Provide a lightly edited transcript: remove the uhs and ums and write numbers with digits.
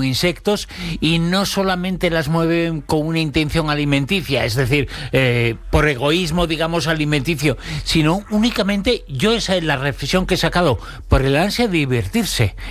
con insectos y no solamente las mueven con una intención alimenticia, es decir, por egoísmo, digamos, alimenticio, sino únicamente, esa es la reflexión que he sacado, por el ansia de divertirse.